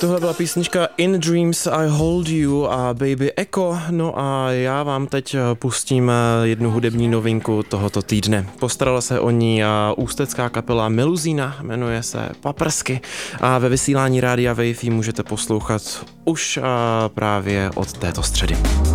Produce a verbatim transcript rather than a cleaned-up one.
Tohle byla písnička In Dreams I Hold You a Baby Echo. No a já vám teď pustím jednu hudební novinku tohoto týdne. Postarala se o ní ústecká kapela Meluzína, jmenuje se Paprsky a ve vysílání Rádia Wave ji můžete poslouchat už právě od této středy.